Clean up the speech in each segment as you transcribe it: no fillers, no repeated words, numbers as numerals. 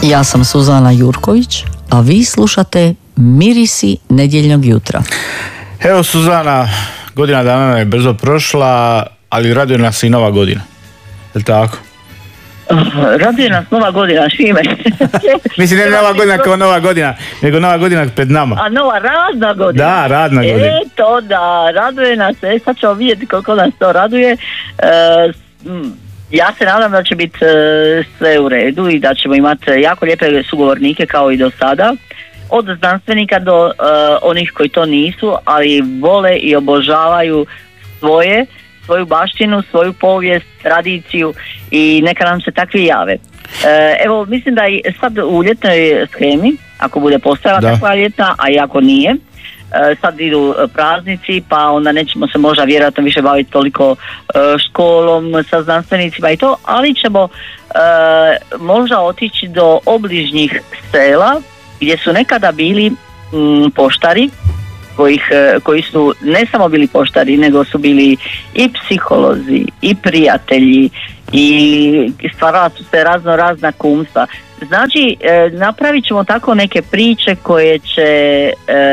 Ja sam Suzana Jurković, a vi slušate Mirisi nedjeljnog jutra. Evo Suzana, godina dana je brzo prošla, ali raduje nas i nova godina. Je li tako? Raduje nas nova godina, Šime. Mislim, ne nova godina kao nova godina, nego nova godina pred nama. A nova radna godina. Da, radna godina. To da, raduje nas, sad ćemo vidjeti koliko nas to raduje. Ja se nadam da će biti sve u redu i da ćemo imati jako lijepe sugovornike kao i do sada. Od znanstvenika do onih koji to nisu, ali vole i obožavaju svoju baštinu, svoju povijest, tradiciju i neka nam se takvi jave. Evo, mislim da i sad u ljetnoj shemi, ako bude postojala takva ljetna, a i ako nije, sad idu praznici, pa onda nećemo se možda vjerojatno više baviti toliko školom sa znanstvenicima i to, ali ćemo možda otići do obližnjih sela gdje su nekada bili poštari, koji su ne samo bili poštari, nego su bili i psiholozi, i prijatelji, i stvarala su se razna kumstva. Znači, napravit ćemo tako neke priče koje će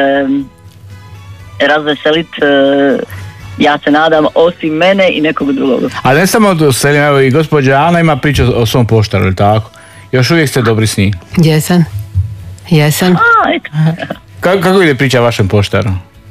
razveseliti, ja se nadam, osim mene i nekog drugog. A ne samo do selima, evo i gospođa Ana ima priču o svom poštaru, ili tako? Još uvijek ste dobri s njim. Jesam. Kako ide priča o vašem poštaru?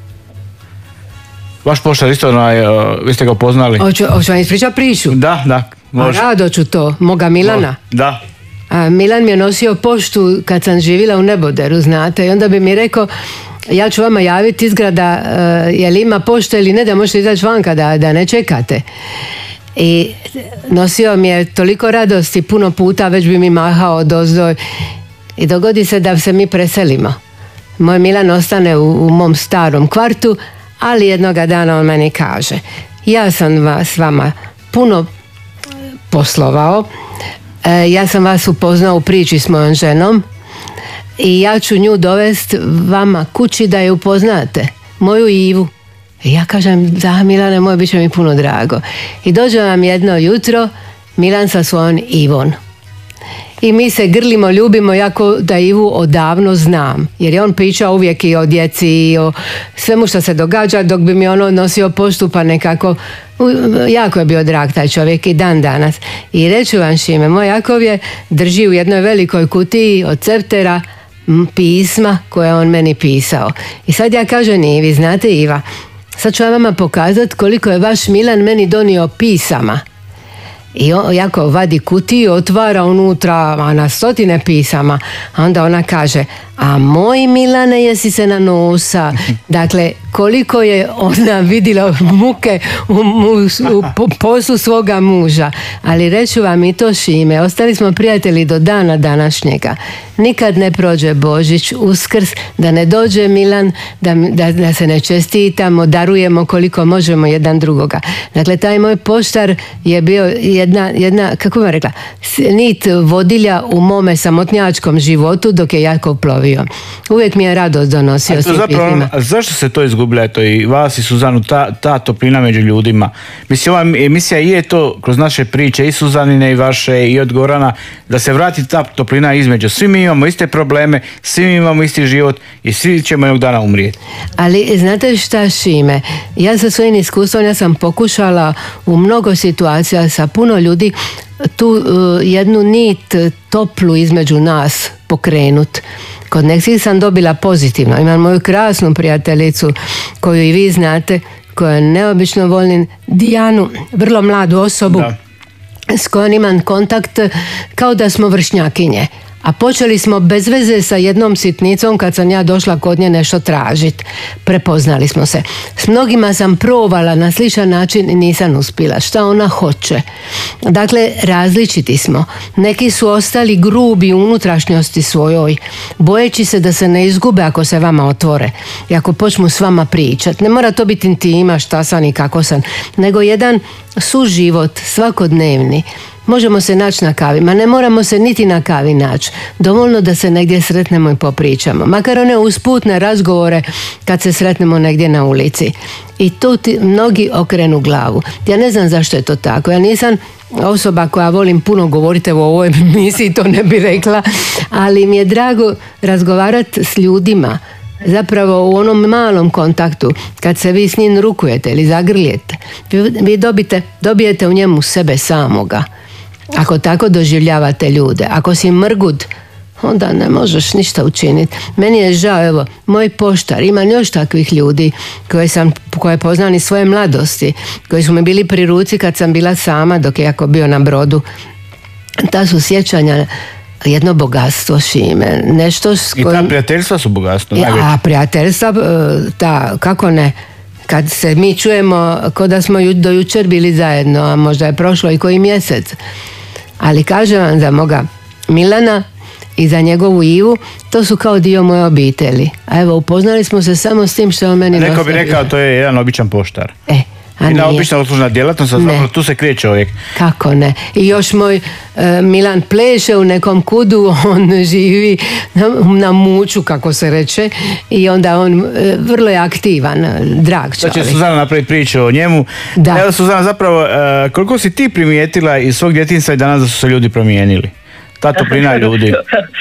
Vaš poštar isto, vi ste ga upoznali? Hoću vam ispričati priču? Da, može. Rado ću to, moga Milana. Da. Milan mi je nosio poštu kad sam živjela u Neboderu, znate, i onda bi mi rekao, ja ću vama javiti izgrada, je li ima pošta ili ne, da možete izaći vanka, da ne čekate. I nosio mi je toliko radosti, puno puta već bi mi mahao odozdo i dogodi se da se mi preselimo. Moj Milan ostane u mom starom kvartu, ali jednoga dana on meni kaže, ja sam s vama puno poslovao, ja sam vas upoznao u priči s mojom ženom i ja ću nju dovesti vama kući da je upoznate, moju Ivu. I ja kažem, da Milane moj, bit će mi puno drago. I dođe nam jedno jutro Milan sa svojom Ivom. I mi se grlimo, ljubimo, jako da Ivu odavno znam. Jer je on pričao uvijek i o djeci i o svemu što se događa, dok bi mi ono nosio poštu, pa nekako, jako je bio drag taj čovjek i dan danas. I reću vam, Šime, moj Jakov je drži u jednoj velikoj kutiji od ceptera pisma koje je on meni pisao. I sad ja kažem Ivi, znate Iva, sad ću vama pokazati koliko je vaš Milan meni donio pisama. I jako vadi kutiju, otvara unutra na stotine pisama, a onda ona kaže, a moj Milane, jesi se na nosa? Dakle, koliko je ona vidjela muke u poslu svoga muža. Ali reću vam i to, Šime, ostali smo prijatelji do dana današnjega. Nikad ne prođe Božić, Uskrs, da ne dođe Milan, da se ne čestitamo, darujemo koliko možemo jedan drugoga. Dakle, taj moj poštar je bio jedna, kako bih rekla, nit vodilja u mome samotnjačkom životu dok je Jakov plovio. Uvijek mi je radost donosio svim pismima. Zašto se to izgubila, eto, i vas i Suzanu, ta toplina među ljudima? Mislim, ova emisija je to kroz naše priče i Suzanine i vaše i od Gorana, da se vrati ta toplina između. Svi mi imamo iste probleme, svi mi imamo isti život i svi ćemo jednog dana umrijeti. Ali znate šta, Šime, ja sa svojim iskustvom, ja sam pokušala u mnogo situacija sa puno ljudi tu jednu nit toplu između nas pokrenut. Kod nekih sam dobila pozitivno. Imam moju krasnu prijateljicu koju i vi znate, koju neobično volim, Dijanu, vrlo mladu osobu, s kojom imam kontakt kao da smo vršnjakinje. A počeli smo bez veze sa jednom sitnicom kad sam ja došla kod nje nešto tražiti. Prepoznali smo se. S mnogima sam provala na sličan način i nisam uspjela. Šta ona hoće? Dakle, različiti smo. Neki su ostali grubi u unutrašnjosti svojoj, bojeći se da se ne izgube ako se vama otvore i ako počnu s vama pričati. Ne mora to biti intima, šta sam i kako sam, nego jedan suživot svakodnevni. Možemo se naći na kavi, ma ne moramo se niti na kavi naći. Dovoljno da se negdje sretnemo i popričamo. Makar one usputne razgovore kad se sretnemo negdje na ulici. I tu mnogi okrenu glavu. Ja ne znam zašto je to tako. Ja nisam osoba koja volim puno govoriti, evo u ovoj emisiji to ne bi rekla, ali mi je drago razgovarati s ljudima. Zapravo u onom malom kontaktu, kad se vi s njim rukujete ili zagrlijete, vi dobijete u njemu sebe samoga. Ako tako doživljavate ljude, ako si mrgud, onda ne možeš ništa učiniti. Meni je žao, evo, moj poštar, ima još takvih ljudi koje poznam iz svoje mladosti, koji su mi bili pri ruci kad sam bila sama dok je jako bio na brodu. Ta su sjećanja jedno bogatstvo, Šime. Nešto s kojim... I ta prijateljstva su bogatstvo, najveće. A prijateljstva, kako ne? Kad se mi čujemo ko da smo do jučer bili zajedno, a možda je prošlo i koji mjesec. Ali kažem vam za moga Milana i za njegovu Ivu, to su kao dio moje obitelji. A evo, upoznali smo se samo s tim što on meni Neko bi rekao, to je jedan običan poštar. A i na nije. obična uslužna djelatnost, a zapravo tu se krije čovjek. Kako ne? I još moj Milan pleše u nekom kudu, on živi na muču, kako se reče, i onda on vrlo je aktivan, drag čovjek. Da će Suzana napraviti priču o njemu. Da. Evo Suzana, zapravo, koliko si ti primijetila iz svog djetinjstva i danas da su se ljudi promijenili? Ta toplina ljudi.